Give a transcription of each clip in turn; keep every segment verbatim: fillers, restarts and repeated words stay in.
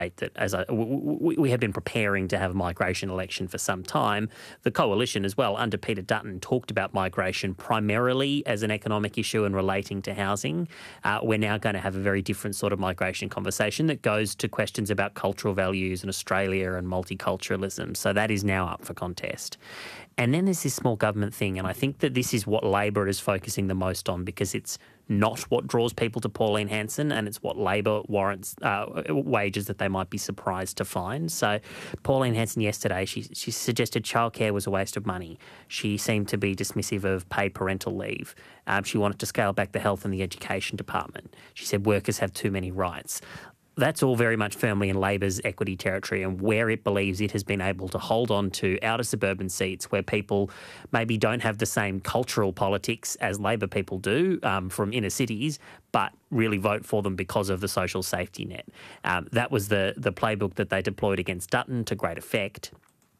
that as I, we, we have been preparing to have a migration election for some time. The coalition as well, under Peter Dutton, talked about migration primarily as an economic issue and relating to housing. Uh, we're now going to have a very different sort of migration conversation that goes to questions about cultural values in Australia and multiculturalism. So that is now up for contest. And then there's this small government thing, and I think that this is what Labor is focusing the most on because it's not what draws people to Pauline Hanson, and it's what Labor warrants uh, wages that they might be surprised to find. So Pauline Hanson yesterday, she, she suggested childcare was a waste of money. She seemed to be dismissive of paid parental leave. Um, she wanted to scale back the health and the education department. She said workers have too many rights. That's all very much firmly in Labor's equity territory and where it believes it has been able to hold on to outer suburban seats where people maybe don't have the same cultural politics as Labor people do um, from inner cities, but really vote for them because of the social safety net. Um, that was the, the playbook that they deployed against Dutton to great effect.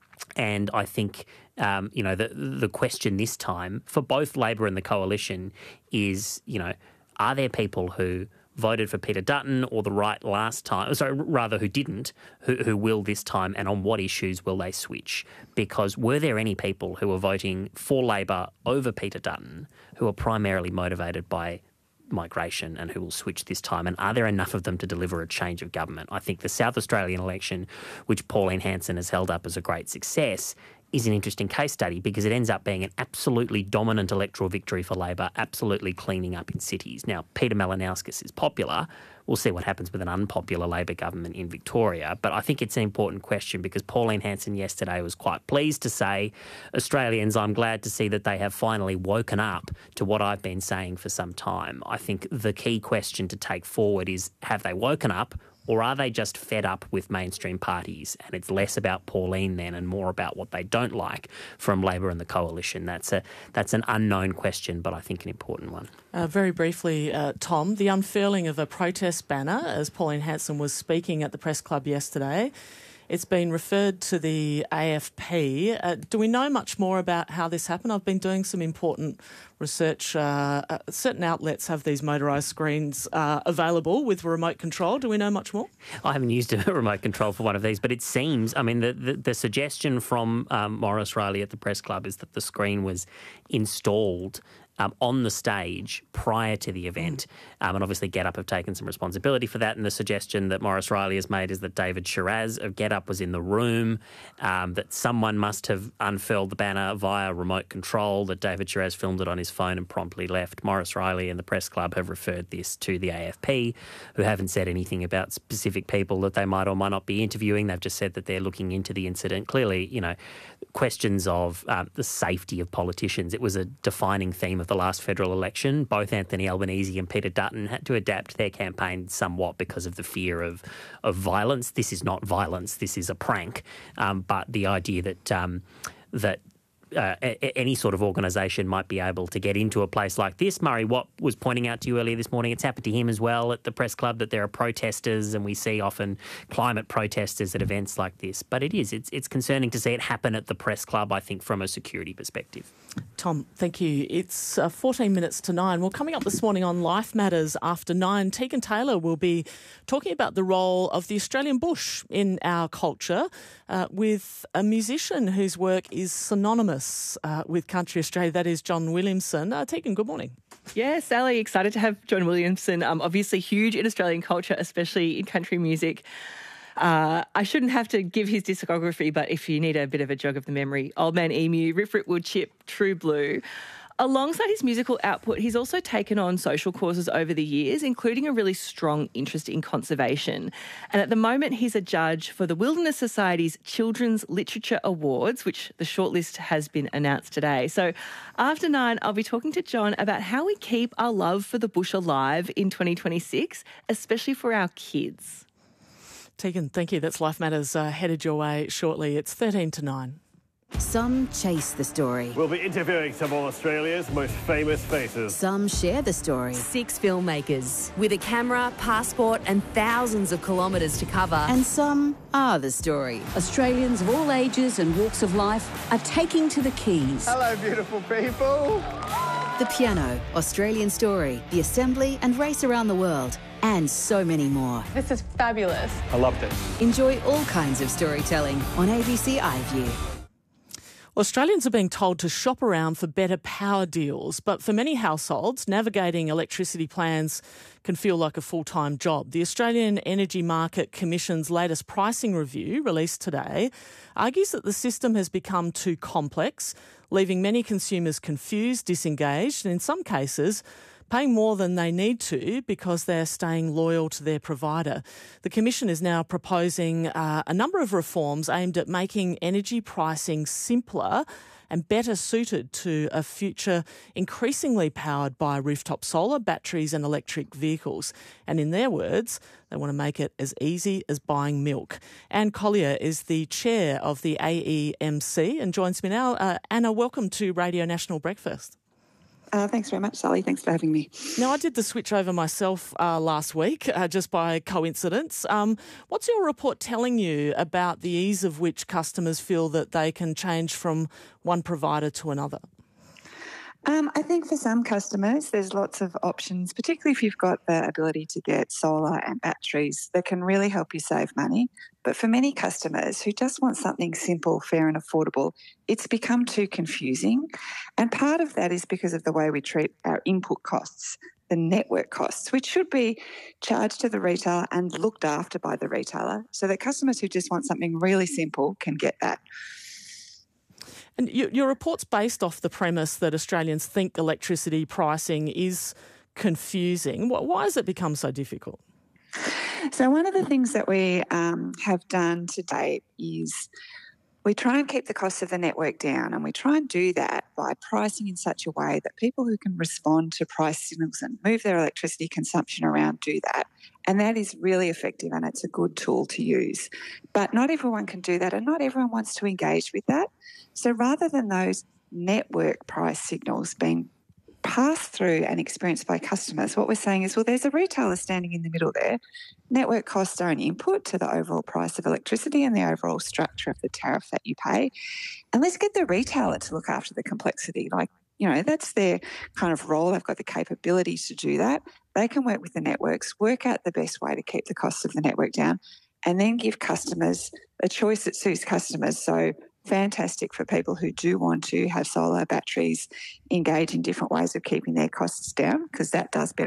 And I think, um, you know, the, the question this time for both Labor and the coalition is, you know, are there people who voted for Peter Dutton or the right last time, sorry, rather who didn't, who, who will this time, and on what issues will they switch? Because were there any people who were voting for Labor over Peter Dutton who are primarily motivated by migration and who will switch this time, and are there enough of them to deliver a change of government? I think the South Australian election, which Pauline Hanson has held up as a great success, is an interesting case study because it ends up being an absolutely dominant electoral victory for Labor, absolutely cleaning up in cities. Now, Peter Malinauskas is popular. We'll see what happens with an unpopular Labor government in Victoria. But I think it's an important question because Pauline Hanson yesterday was quite pleased to say, Australians, I'm glad to see that they have finally woken up to what I've been saying for some time. I think the key question to take forward is, have they woken up? Or are they just fed up with mainstream parties? And it's less about Pauline then and more about what they don't like from Labor and the coalition. That's a that's an unknown question, but I think an important one. Uh, very briefly, uh, Tom, the unfurling of a protest banner as Pauline Hanson was speaking at the press club yesterday. It's been referred to the A F P. Uh, do we know much more about how this happened? I've been doing some important research. Uh, uh, certain outlets have these motorised screens uh, available with remote control. Do we know much more? I haven't used a remote control for one of these, but it seems, I mean, the, the, the suggestion from um, Maurice Riley at the press club is that the screen was installed Um, on the stage prior to the event. Um, and obviously GetUp have taken some responsibility for that, and the suggestion that Maurice Riley has made is that David Shiraz of GetUp was in the room, um, that someone must have unfurled the banner via remote control, that David Shiraz filmed it on his phone and promptly left. Maurice Riley and the press club have referred this to the A F P, who haven't said anything about specific people that they might or might not be interviewing. They've just said that they're looking into the incident. Clearly, you know, questions of um, the safety of politicians. It was a defining theme of the last federal election. Both Anthony Albanese and Peter Dutton had to adapt their campaign somewhat because of the fear of, of violence. This is not violence. This is a prank. Um, but the idea that um, that Uh, a- any sort of organisation might be able to get into a place like this. Murray Watt was pointing out to you earlier this morning, it's happened to him as well at the press club, that there are protesters, and we see often climate protesters at events like this. But it is, it's, it's concerning to see it happen at the press club, I think, from a security perspective. Tom, thank you. It's uh, fourteen minutes to nine. Well, coming up this morning on Life Matters after nine, Tegan Taylor will be talking about the role of the Australian bush in our culture uh, with a musician whose work is synonymous Uh, with country Australia, that is John Williamson. Uh, Tegan, good morning. Yeah, Sally, excited to have John Williamson, um, obviously huge in Australian culture, especially in country music. Uh, I shouldn't have to give his discography, but if you need a bit of a jog of the memory, Old Man Emu, Riff Rip Wood Chip, True Blue. Alongside his musical output, he's also taken on social causes over the years, including a really strong interest in conservation. And at the moment, he's a judge for the Wilderness Society's Children's Literature Awards, which the shortlist has been announced today. So after nine, I'll be talking to John about how we keep our love for the bush alive in twenty twenty-six, especially for our kids. Tegan, thank you. That's Life Matters uh, headed your way shortly. It's thirteen to nine. Some chase the story. We'll be interviewing some of Australia's most famous faces. Some share the story. Six filmmakers with a camera, passport and thousands of kilometres to cover. And some are the story. Australians of all ages and walks of life are taking to the keys. Hello, beautiful people. The Piano, Australian Story, the Assembly and Race Around the World. and so many more. This is fabulous. I love this. Enjoy all kinds of storytelling on A B C iView. Well, Australians are being told to shop around for better power deals, but for many households, navigating electricity plans can feel like a full-time job. The Australian Energy Market Commission's latest pricing review, released today, argues that the system has become too complex, leaving many consumers confused, disengaged, and in some cases, paying more than they need to because they're staying loyal to their provider. The Commission is now proposing uh, a number of reforms aimed at making energy pricing simpler and better suited to a future increasingly powered by rooftop solar, batteries and electric vehicles. And in their words, they want to make it as easy as buying milk. Anne Collier is the chair of the A E M C and joins me now. Uh, Anna, welcome to Radio National Breakfast. Uh, thanks very much, Sally. Thanks for having me. Now, I did the switch over myself uh, last week, uh, just by coincidence. Um, what's your report telling you about the ease of which customers feel that they can change from one provider to another? Um, I think for some customers, there's lots of options, particularly if you've got the ability to get solar and batteries that can really help you save money. But for many customers who just want something simple, fair and affordable, it's become too confusing. And part of that is because of the way we treat our input costs, the network costs, which should be charged to the retailer and looked after by the retailer so that customers who just want something really simple can get that. And your report's based off the premise that Australians think electricity pricing is confusing. Why has it become so difficult? So one of the things that we um, have done to date is we try and keep the cost of the network down, and we try and do that by pricing in such a way that people who can respond to price signals and move their electricity consumption around do that. And that is really effective and it's a good tool to use. But not everyone can do that and not everyone wants to engage with that. So rather than those network price signals being passed through and experienced by customers, what we're saying is, well, there's a retailer standing in the middle there. Network costs are an input to the overall price of electricity and the overall structure of the tariff that you pay. And let's get the retailer to look after the complexity. Like, you know, that's their kind of role. They've got the capability to do that. They can work with the networks, work out the best way to keep the cost of the network down, and then give customers a choice that suits customers. So fantastic for people who do want to have solar batteries, engage in different ways of keeping their costs down, because that does better